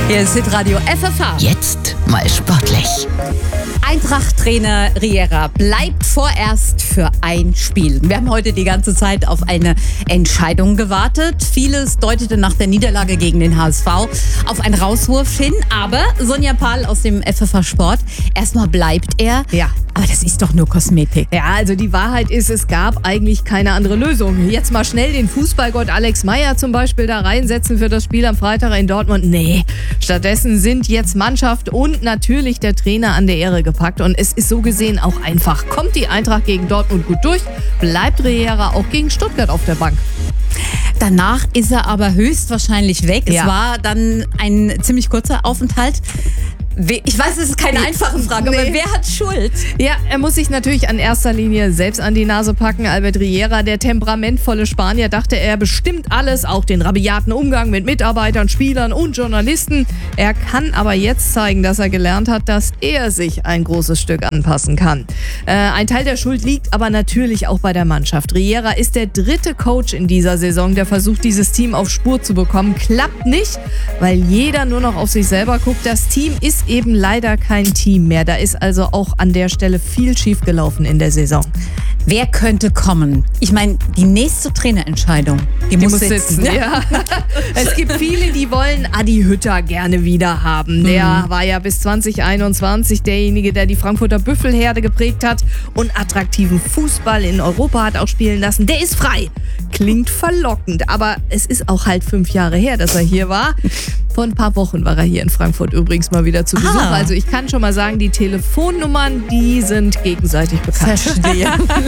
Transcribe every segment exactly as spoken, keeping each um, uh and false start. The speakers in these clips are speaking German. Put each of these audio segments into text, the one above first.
Hier ist Hitradio F F H. Jetzt mal sportlich. Eintracht-Trainer Riera bleibt vorerst für ein Spiel. Wir haben heute die ganze Zeit auf eine Entscheidung gewartet. Vieles deutete nach der Niederlage gegen den H S V auf einen Rauswurf hin. Aber Sonja Pahl aus dem F F H Sport, erstmal bleibt er. Ja. Aber das ist doch nur Kosmetik. Ja, also die Wahrheit ist, es gab eigentlich keine andere Lösung. Jetzt mal schnell den Fußballgott Alex Meyer zum Beispiel da reinsetzen für das Spiel am Freitag in Dortmund. Nee, stattdessen sind jetzt Mannschaft und natürlich der Trainer an der Ehre gepackt. Und es ist so gesehen auch einfach. Kommt die Eintracht gegen Dortmund gut durch, bleibt Riera auch gegen Stuttgart auf der Bank. Danach ist er aber höchstwahrscheinlich weg. Ja. Es war dann ein ziemlich kurzer Aufenthalt. Ich weiß, es ist keine einfache Frage, Nee. aber wer hat Schuld? Ja, er muss sich natürlich an erster Linie selbst an die Nase packen. Albert Riera, der temperamentvolle Spanier, dachte, er bestimmt alles, auch den rabiaten Umgang mit Mitarbeitern, Spielern und Journalisten. Er kann aber jetzt zeigen, dass er gelernt hat, dass er sich ein großes Stück anpassen kann. Äh, ein Teil der Schuld liegt aber natürlich auch bei der Mannschaft. Riera ist der dritte Coach in dieser Saison, der versucht, dieses Team auf Spur zu bekommen. Klappt nicht, weil jeder nur noch auf sich selber guckt. Das Team ist eben leider kein Team mehr. Da ist also auch an der Stelle viel schief gelaufen in der Saison. Wer könnte kommen? Ich meine, die nächste Trainerentscheidung, die, Die muss muss sitzen. sitzen, ja. Es gibt viele, die wollen Adi Hütter gerne wieder haben. Der Mhm. war ja bis zwanzig einundzwanzig derjenige, der die Frankfurter Büffelherde geprägt hat und attraktiven Fußball in Europa hat auch spielen lassen. Der ist frei. Klingt verlockend, aber es ist auch halt fünf Jahre her, dass er hier war. Vor ein paar Wochen war er hier in Frankfurt übrigens mal wieder zu Besuch. Ah. Also ich kann schon mal sagen, die Telefonnummern, die sind gegenseitig bekannt. Verstehe.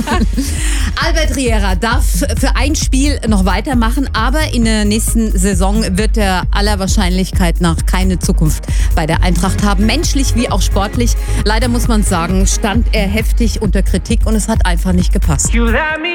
Albert Riera darf für ein Spiel noch weitermachen, aber in der nächsten Saison wird er aller Wahrscheinlichkeit nach keine Zukunft bei der Eintracht haben. Menschlich wie auch sportlich. Leider muss man sagen, stand er heftig unter Kritik und es hat einfach nicht gepasst. You let me